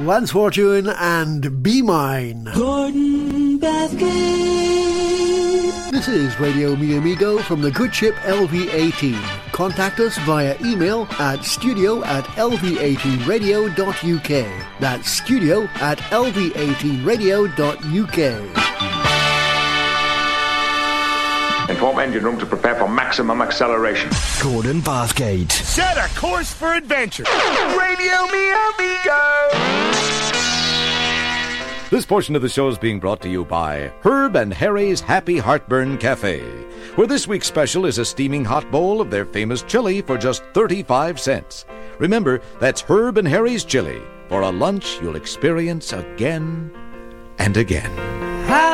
Lance Fortune and Be Mine. Gordon Bathgate. This is Radio Mi Amigo from the good ship LV18. Contact us via email at studio@lv18radio.uk. That's studio@lv18radio.uk. Inform engine room to prepare for maximum acceleration. Gordon Bathgate. Set a course for adventure. Radio Mi Amigo. This portion of the show is being brought to you by Herb and Harry's Happy Heartburn Cafe, where this week's special is a steaming hot bowl of their famous chili for just 35 cents. Remember, that's Herb and Harry's chili, for a lunch you'll experience again and again.